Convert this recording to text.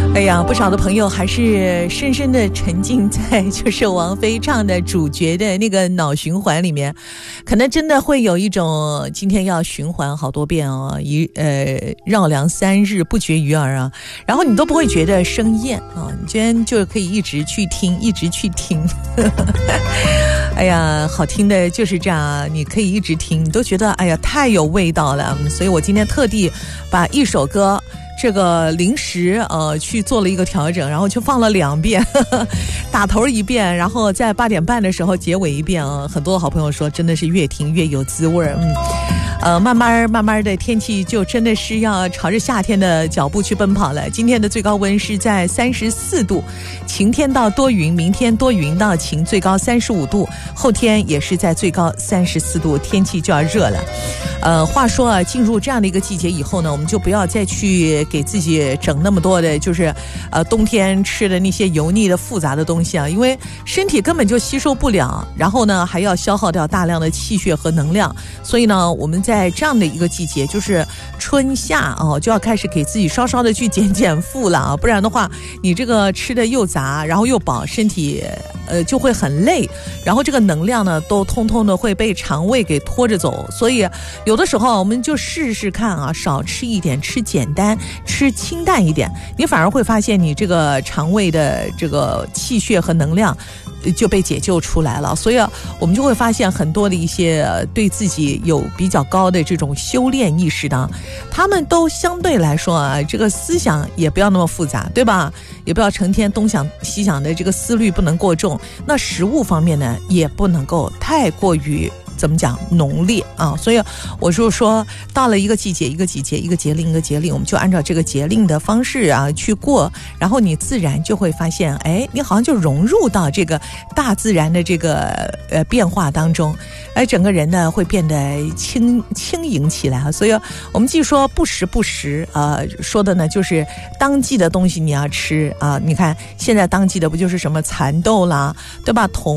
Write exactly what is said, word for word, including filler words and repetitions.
哎呀，不少的朋友还是深深的沉浸在就是王菲唱的主角的那个脑循环里面，可能真的会有一种今天要循环好多遍哦，一呃绕梁三日不绝于耳啊，然后你都不会觉得生厌啊，你今天就可以一直去听，一直去听。哎呀，好听的就是这样，你可以一直听，你都觉得哎呀太有味道了。所以我今天特地把一首歌这个临时呃去做了一个调整，然后就放了两遍，呵呵，打头一遍，然后在八点半的时候结尾一遍啊。很多好朋友说真的是越听越有滋味，嗯，呃，慢慢慢慢的天气就真的是要朝着夏天的脚步去奔跑了。今天的最高温是在三十四度，晴天到多云，明天多云到晴，最高三十五度，后天也是在最高三十四度，天气就要热了。呃，话说啊，进入这样的一个季节以后呢，我们就不要再去给自己整那么多的就是呃冬天吃的那些油腻的复杂的东西啊，因为身体根本就吸收不了，然后呢还要消耗掉大量的气血和能量。所以呢我们在这样的一个季节，就是春夏哦，就要开始给自己稍稍的去减减负了啊，不然的话你这个吃的又杂然后又饱，身体呃就会很累，然后这个能量呢都通通的会被肠胃给拖着走。所以有的时候我们就试试看啊，少吃一点，吃简单，吃清淡一点，你反而会发现你这个肠胃的这个气血和能量就被解救出来了。所以我们就会发现很多的一些对自己有比较高的这种修炼意识的，他们都相对来说啊，这个思想也不要那么复杂，对吧？也不要成天东想西想的，这个思虑不能过重。那食物方面呢，也不能够太过于怎么讲浓烈啊，所以我就说到了一个季节一个季节一个节令一个节令，我们就按照这个节令的方式啊去过，然后你自然就会发现，哎，你好像就融入到这个大自然的这个呃变化当中，哎，整个人呢会变得轻轻盈起来啊。所以我们既说不时不食啊、呃，说的呢就是当季的东西你要吃啊。你看现在当季的不就是什么蚕豆啦，对吧？铜